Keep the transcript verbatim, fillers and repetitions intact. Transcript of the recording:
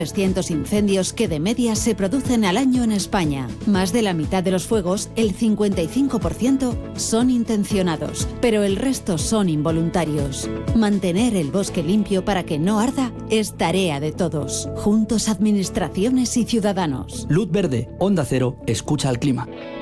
trescientos incendios que de media se producen al año en España. Más de la mitad de los fuegos, el cincuenta y cinco por ciento, son intencionados, pero el resto son involuntarios. Mantener el bosque limpio para que no arda es tarea de todos. Juntos, administraciones y ciudadanos. Luz verde, Onda Cero, escucha al clima.